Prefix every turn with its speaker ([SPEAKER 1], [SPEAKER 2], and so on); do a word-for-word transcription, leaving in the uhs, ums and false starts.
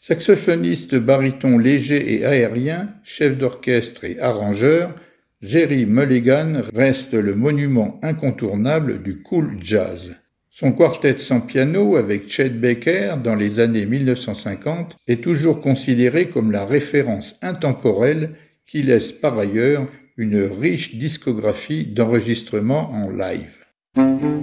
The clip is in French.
[SPEAKER 1] Saxophoniste baryton léger et aérien, chef d'orchestre et arrangeur, Gerry Mulligan reste le monument incontournable du cool jazz. Son quartet sans piano avec Chet Baker dans les années mille neuf cent cinquante est toujours considéré comme la référence intemporelle qui laisse par ailleurs une riche discographie d'enregistrements en live.